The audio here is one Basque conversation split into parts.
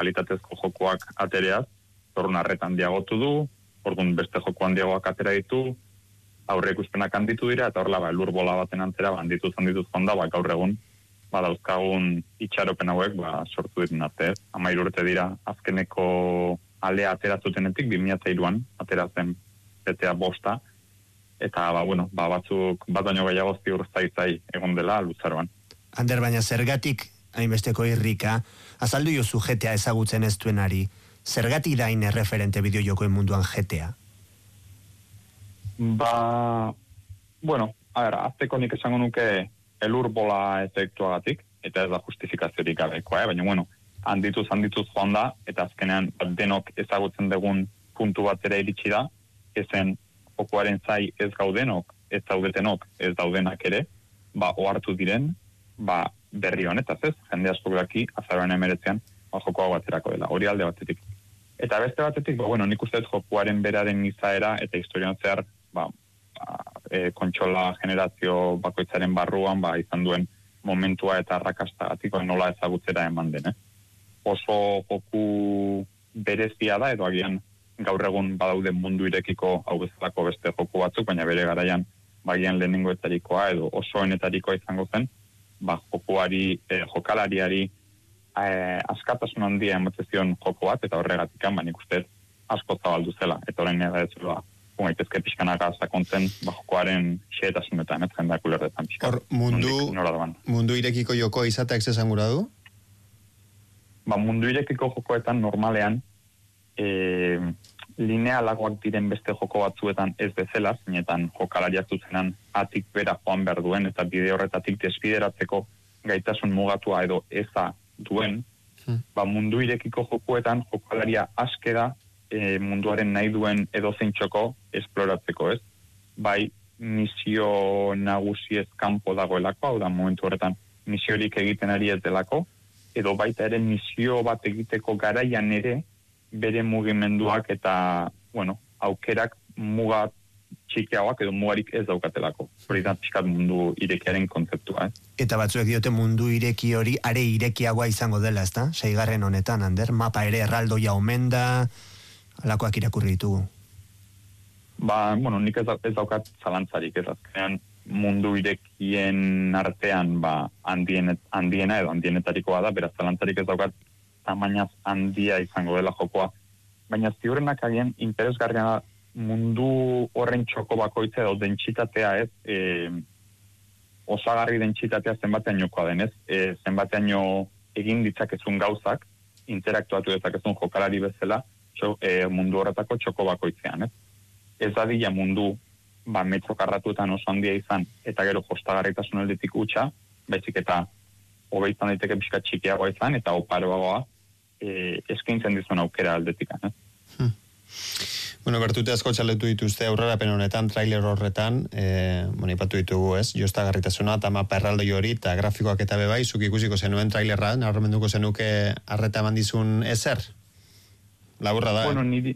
kalitatezko jokoak atereaz, orduan arreta handiagotu du, orduan beste joko handiagoak atera ditu, aurreikuspenak handitu dira, eta horrela, elur bola baten antzera, handituz joan da, gaur egun, dauzkagun itxaropen hauek, sortu diren arte, 13 urte dira, azkeneko alea aterazutenetik, 2003an, aterazen GTA bosta, eta, batzuk, bat baino gehiago ziur zaizai egon dela luzaroan. Ander, baina zergatik hainbesteko irrika, azaldu jozu GTA ezagutzen ez duenari, zergatik da hain erreferente bideojokoen munduan GTA? Azteko nik esango nuke elur bola efektuagatik, eta ez da justifikaziorik gabekoa, baina, handituz joan da, eta azkenean denok ezagutzen dugun puntu batera iritsi da, ezen jokoaren zai ez gaudenok, ez zaudetenok, ez daudenak ere, ohartu diren, berri honetaz ez, jende asko daki, azaroan 19 joko hau baterako dela, hori alde batetik. Eta beste batetik, nik uste jokoaren beraren izaera, eta historian zehar, kontsola generazio bakoitzaren barruan, izan duen momentua eta arrakastagatik nola ezagutzera eman den. Oso joku berezia da, edo agian gaur egun badaude mundu irekiko hau bezalako beste joku batzuk, baina bere garaian bagian lehenengoetarikoa edo osoenetarikoa izango zen, jokalariari askatasun handia ematezion joko bat, eta horregatik nik uste asko zabaldu zela, eta horrein nire ez zela gaitezke pixkanaka sakontzen jokoaren xehetasunetan, ez jendeak ulerdetan pixkan. Mundu irekiko joko izateak zesan gura du? Mundu irekiko jokoetan normalean linealagoak diren beste joko batzuetan ez bezala, zinetan jokalariak zuzenan atik bera joan behar duen, eta bide horretatik desbideratzeko gaitasun mugatua edo eza duen, mundu irekiko jokoetan jokalaria askeda munduaren nahi duen edozein txoko esploratzeko, ez? Bai, misio nagusi ez kanpo dagoelako, hau da momentu horretan misiorik egiten ari ez delako, edo baita ere misio bat egiteko garaian ere bere mugimenduak eta, aukerak muga txikiagoak edo mugarik ez daukatelako. Hori da pixkat mundu irekiaren kontzeptua, Eta batzuek diote mundu ireki hori are irekiagoa izango dela, ezta? 6. honetan, Ander, mapa ere erraldoia omen da, alakoak irakurri ditugu. Nik ez daukat zalantzarik, ez azkenean mundu irekien artean handiena edo handienetarikoa da, beraz zalantzarik ez daukat tamainaz handia izango dela jokoa. Baina ziurrenak agian interesgarria mundu horren txoko bakoitza edo dentsitatea ez, osagarri dentsitatea zenbateainokoa denez, zenbateaino egin ditzakezun gauzak, interaktuatu dezakezun jokalari bezala, mundu horretako txoko bakoitzean, ez? Ez dadila mundu metro karratuetan oso handia izan, eta gero jostagarritasun aldetik utxa, baizik eta hobeizan daiteke pixka txikiagoa izan, eta oparoagoa eskaintzen dizuen aukera aldetik, Bertute asko txaletu dituzte aurrerapen honetan, trailer horretan, ipatu ditugu, ez? Jostagarritasuna eta mapa erraldoi hori, eta grafikoak eta bebai, zuk ikusiko zenuen trailerra, nabarmenduko zenuke arreta eman dizun ezer? Laburra da,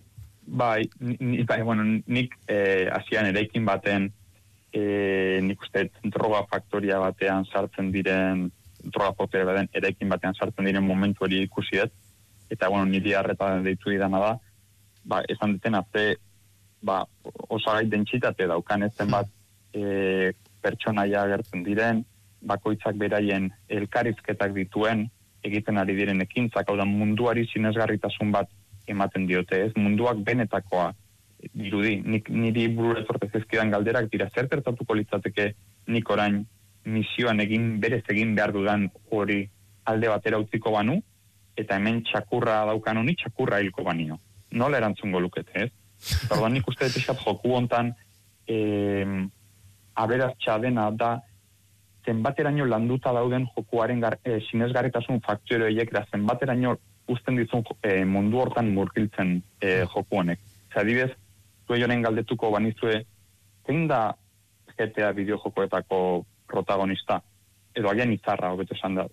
nik hasian eraikin baten, nik uste droga faktoria batean sartzen diren, eraikin batean sartzen diren momentu hori ikusi ez, eta niri arreta deitu didana da, esan duten osagai dentsitate daukan ezen bat pertsonaia agertzen diren, bakoitzak beraien elkarrizketak dituen, egiten ari diren ekintzak, hau da munduari sinesgarritasun bat ematen diote, ez? Munduak benetakoa dirudi. Niri burura etortez ezkidan galderak dira, zer gertatuko litzateke nik orain misioan berez egin behar dudan hori alde batera utziko banu, eta hemen txakurra daukan honi txakurra hilko banio. Nola erantzungo lukete, ez? Orduan nik uste dut joku hontan aberatsa dena da zenbateraino landuta dauden jokuaren sinesgarritasun faktore horiek da zenbateraino uzten dizun mundu hortan murgiltzen joku honek. Adibidez, zuei honen galdetuko banizue, zein da GTA bideojokoetako protagonista? Edo agian izarra, hobeto esan da.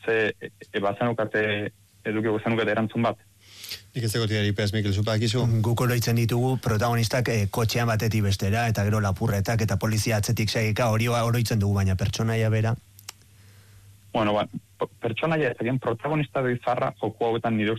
Edukiko zenukete erantzun bat? Nik ez egotik eripez, Mikel, zupakizu? Guk oroitzen ditugu protagonistak kotxean batetik bestera, eta gero lapurretak, eta polizia atzetik segika, hori oroitzen dugu, baina pertsonaia bera. Pertsonaia ez egin protagonista da izarra joku hauetan nire